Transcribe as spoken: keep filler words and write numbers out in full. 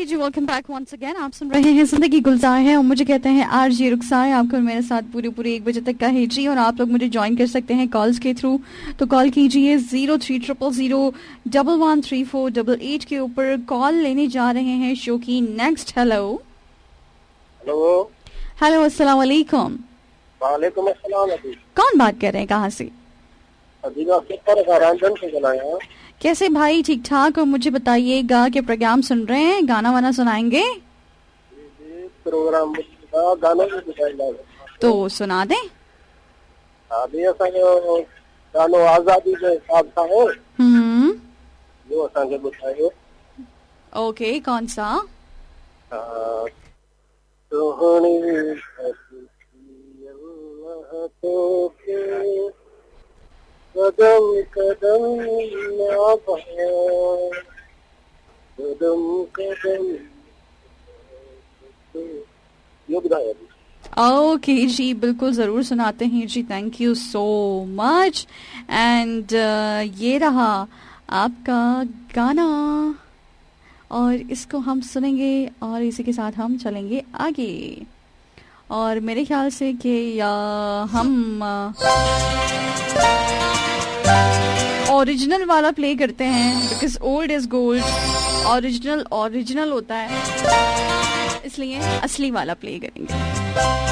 जी, welcome back once again. आप सुन रहे हैं जिंदगी गुलजार है और मुझे कहते हैं आरजे रुखसार। आपको मेरे साथ पूरे पूरे एक बजे तक का है जी। और आप लोग मुझे ज्वाइन कर सकते हैं कॉल्स के थ्रू। तो कॉल कीजिए zero three triple zero double one three four double eight के ऊपर। कॉल लेने जा रहे हैं शो की नेक्स्ट। हेलो हेलो हेलो, अस्सलाम वालेकुम। वालेकुम अस्सलाम। कौन बात कर रहे हैं, कहाँ से? कैसे भाई, ठीक ठाक? और मुझे बताइएगा कि प्रोग्राम सुन रहे हैं, गाना वाना सुनाएंगे? प्रोग्राम गाना तो सुना दें। गानो आजादी जो हिसाब था हो हम्म जो असांखे ॿुधायो। ओके, कौन सा? सुहिणी अल्लाह तोखे कदम कदम ना पाया कदम कदम यो ॿुधायो। ओके जी, बिल्कुल ज़रूर सुनाते हैं जी। Thank you so much. And ये रहा आपका गाना और इसको हम सुनेंगे और इसी के साथ हम चलेंगे आगे। और मेरे ख्याल से कि या हम ओरिजिनल वाला प्ले करते हैं, because old is gold. Original original होता है, इसलिए असली वाला प्ले करेंगे।